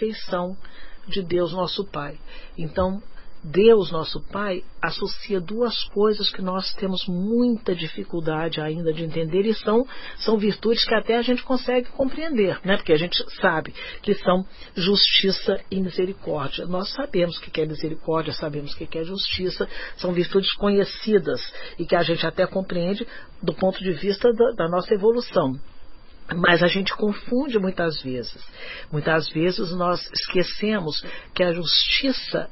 perfeição de Deus nosso Pai. Então, Deus nosso Pai associa duas coisas que nós temos muita dificuldade ainda de entender, e são virtudes que até a gente consegue compreender, né? Porque a gente sabe que são justiça e misericórdia. Nós sabemos o que é misericórdia, sabemos o que é justiça, são virtudes conhecidas e que a gente até compreende do ponto de vista da nossa evolução. Mas a gente confunde muitas vezes. Muitas vezes nós esquecemos que a justiça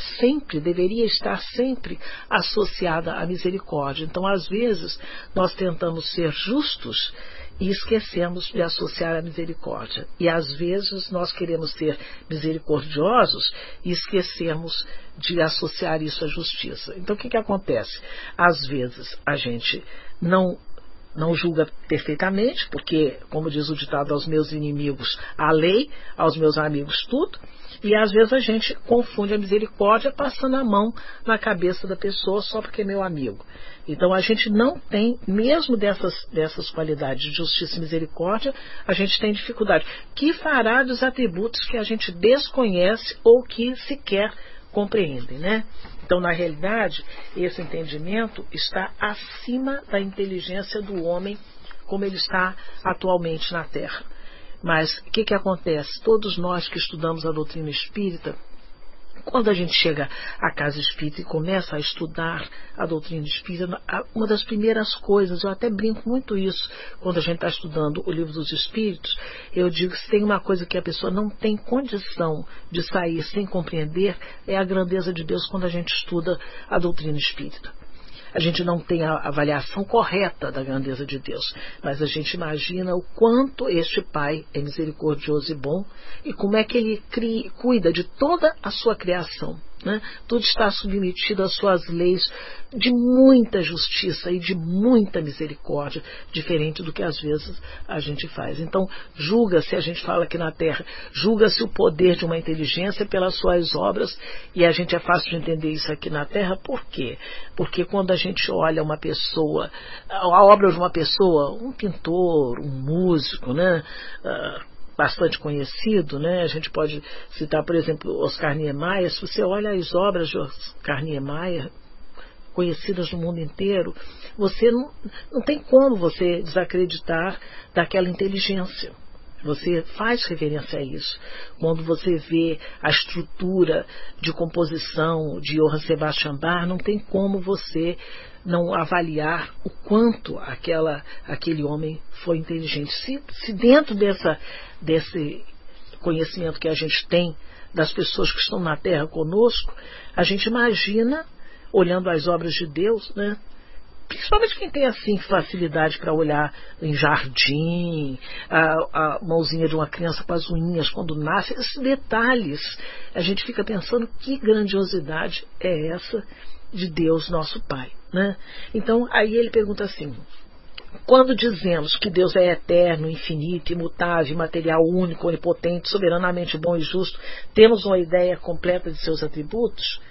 deveria estar sempre associada à misericórdia. Então, às vezes, nós tentamos ser justos e esquecemos de associar a misericórdia. E às vezes nós queremos ser misericordiosos e esquecemos de associar isso à justiça. Então, o que acontece? Às vezes a gente não julga perfeitamente, porque, como diz o ditado, aos meus inimigos a lei, aos meus amigos tudo, e às vezes a gente confunde a misericórdia passando a mão na cabeça da pessoa só porque é meu amigo. Então a gente não tem, mesmo dessas qualidades de justiça e misericórdia, a gente tem dificuldade. Que fará dos atributos que a gente desconhece ou que sequer compreendem, né? Então, na realidade, esse entendimento está acima da inteligência do homem como ele está atualmente na Terra. Mas o que acontece? Todos nós que estudamos a doutrina espírita, quando a gente chega à casa espírita e começa a estudar a doutrina espírita, uma das primeiras coisas, eu até brinco muito isso, quando a gente está estudando o livro dos Espíritos, eu digo que se tem uma coisa que a pessoa não tem condição de sair sem compreender, é a grandeza de Deus quando a gente estuda a doutrina espírita. A gente não tem a avaliação correta da grandeza de Deus, mas a gente imagina o quanto este Pai é misericordioso e bom e como é que Ele cuida de toda a sua criação, né? Tudo está submetido às suas leis de muita justiça e de muita misericórdia, diferente do que às vezes a gente faz. Então, julga-se, a gente fala aqui na Terra, julga-se o poder de uma inteligência pelas suas obras, e a gente é fácil de entender isso aqui na Terra. Por quê? Porque quando a gente olha uma pessoa, a obra de uma pessoa, um pintor, um músico, né? Bastante conhecido, né? A gente pode citar, por exemplo, Oscar Niemeyer. Se você olha as obras de Oscar Niemeyer, conhecidas no mundo inteiro, você não tem como você desacreditar daquela inteligência. Você faz reverência a isso. Quando você vê a estrutura de composição de Johann Sebastian Bach, não tem como você não avaliar o quanto aquele homem foi inteligente. Se dentro desse conhecimento que a gente tem das pessoas que estão na Terra conosco, a gente imagina, olhando as obras de Deus, né? Principalmente quem tem assim facilidade para olhar em jardim, a mãozinha de uma criança com as unhinhas quando nasce, esses detalhes, a gente fica pensando que grandiosidade é essa de Deus nosso Pai, né? Então aí ele pergunta assim: quando dizemos que Deus é eterno, infinito, imutável, imaterial, único, onipotente, soberanamente bom e justo, temos uma ideia completa de seus atributos?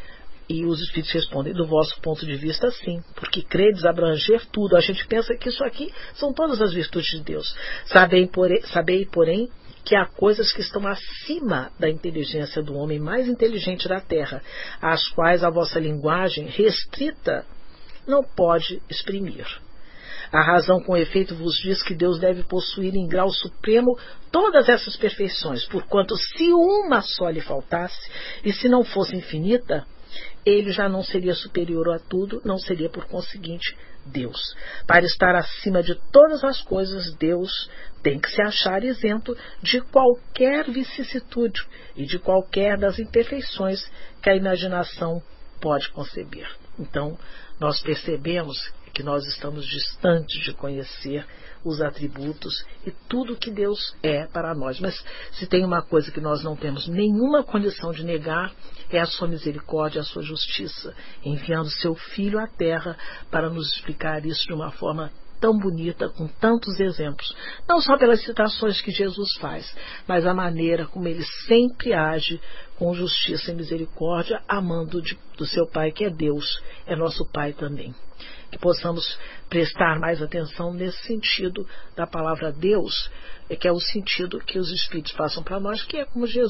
E os Espíritos respondem: do vosso ponto de vista, sim, porque credes abranger tudo. A gente pensa que isso aqui são todas as virtudes de Deus. Sabei, porém, que há coisas que estão acima da inteligência do homem mais inteligente da Terra, as quais a vossa linguagem restrita não pode exprimir. A razão, com efeito, vos diz que Deus deve possuir em grau supremo todas essas perfeições, porquanto se uma só lhe faltasse, e se não fosse infinita, ele já não seria superior a tudo, não seria, por conseguinte, Deus. Para estar acima de todas as coisas, Deus tem que se achar isento de qualquer vicissitude e de qualquer das imperfeições que a imaginação pode conceber. Então, nós percebemos que nós estamos distantes de conhecer os atributos e tudo que Deus é para nós. Mas se tem uma coisa que nós não temos nenhuma condição de negar, é a sua misericórdia, a sua justiça, enviando seu Filho à Terra para nos explicar isso de uma forma tão bonita, com tantos exemplos, não só pelas citações que Jesus faz, mas a maneira como ele sempre age com justiça e misericórdia, amando do seu Pai, que é Deus, é nosso Pai também. Que possamos prestar mais atenção nesse sentido da palavra Deus, que é o sentido que os Espíritos passam para nós, que é como Jesus